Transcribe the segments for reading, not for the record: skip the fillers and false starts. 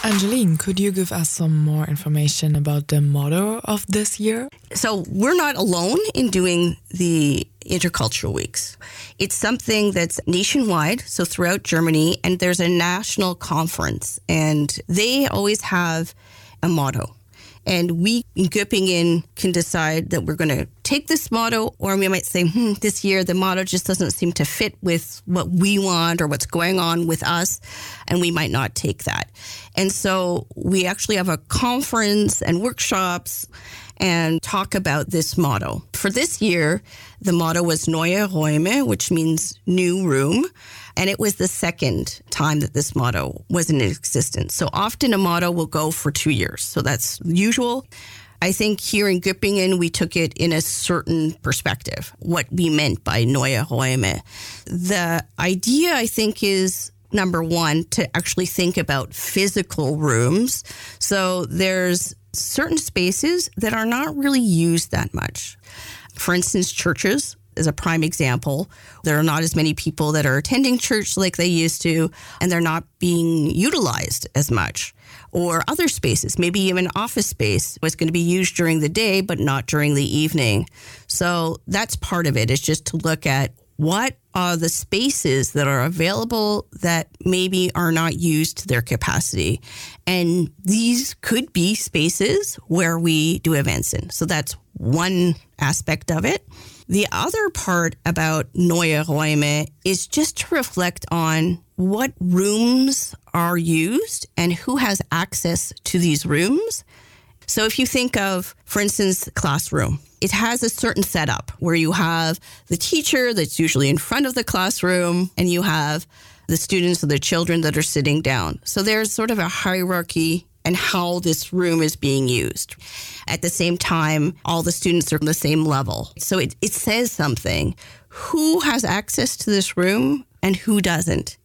Angeline, could you give us some more information about the motto of this year? So we're not alone in doing the Intercultural Weeks. It's something that's nationwide, so throughout Germany, and there's a national conference, and they always have a motto. And we in Göppingen can decide that we're going to take this motto, or we might say, this year the motto just doesn't seem to fit with what we want or what's going on with us, and we might not take that. And so we actually have a conference and workshops and talk about this motto. For this year, the motto was Neue Räume, which means new room. And it was the second time that this motto was in existence. So often a motto will go for 2 years. So that's usual. I think here in Göppingen, we took it in a certain perspective, what we meant by Neue Räume. The idea, I think, is number one, to actually think about physical rooms. So there's certain spaces that are not really used that much. For instance, churches is a prime example. There are not as many people that are attending church like they used to, and they're not being utilized as much. Or other spaces, maybe even office space was going to be used during the day, but not during the evening. So that's part of it, is just to look at what are the spaces that are available that maybe are not used to their capacity. And these could be spaces where we do events in. So that's one aspect of it. The other part about Neue Räume is just to reflect on what rooms are used and who has access to these rooms. So if you think of, for instance, classroom, it has a certain setup where you have the teacher that's usually in front of the classroom, and you have the students or the children that are sitting down. So there's sort of a hierarchy and how this room is being used. At the same time, all the students are on the same level. So it says something. Who has access to this room and who doesn't?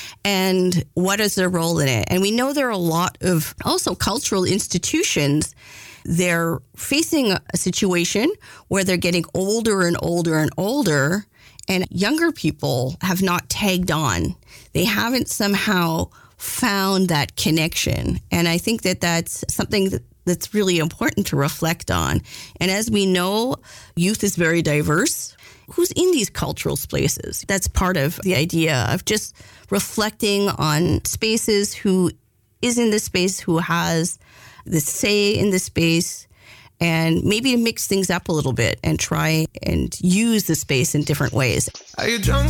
And what is their role in it? And we know there are a lot of also cultural institutions. They're facing a situation where they're getting older and older and older, and younger people have not tagged on. They haven't somehow found that connection. And I think that that's something that's really important to reflect on. And as we know, youth is very diverse. Who's in these cultural spaces? That's part of the idea of just reflecting on spaces, who is in the space, who has the say in the space, and maybe mix things up a little bit and try and use the space in different ways. Are you drunk?